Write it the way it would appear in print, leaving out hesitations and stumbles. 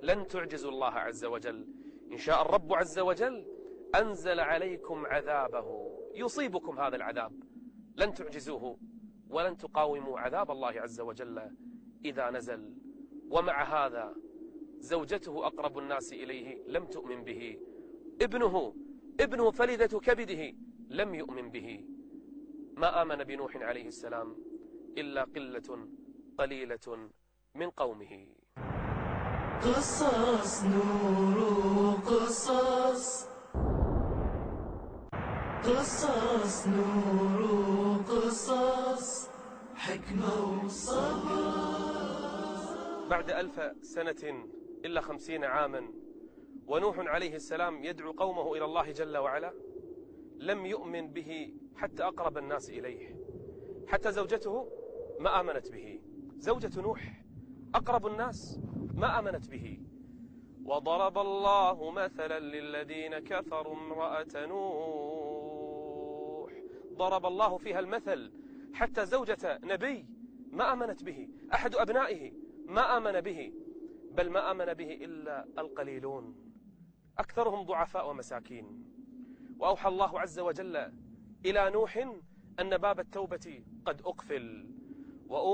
لن تعجزوا الله عز وجل. إن شاء الرب عز وجل أنزل عليكم عذابه يصيبكم هذا العذاب، لن تعجزوه ولن تقاوموا عذاب الله عز وجل إذا نزل. ومع هذا زوجته أقرب الناس إليه لم تؤمن به، ابنه فلذة كبده لم يؤمن به. ما آمن بنوح عليه السلام إلا قلة قليلة من قومه. قصص نور قصص، قصص نور قصص، حكمة وصبر. بعد 1000 سنة إلا 50 عاما ونوح عليه السلام يدعو قومه إلى الله جل وعلا، لم يؤمن به حتى أقرب الناس إليه، حتى زوجته ما آمنت به. زوجة نوح أقرب الناس ما آمنت به. وضرب الله مثلا للذين كفروا امرأة نوح، ضرب الله فيها المثل، حتى زوجة نبي ما آمنت به، أحد أبنائه ما آمن به، بل ما آمن به إلا القليلون، أكثرهم ضعفاء ومساكين. وأوحى الله عز وجل إلى نوح أن باب التوبة قد أقفل،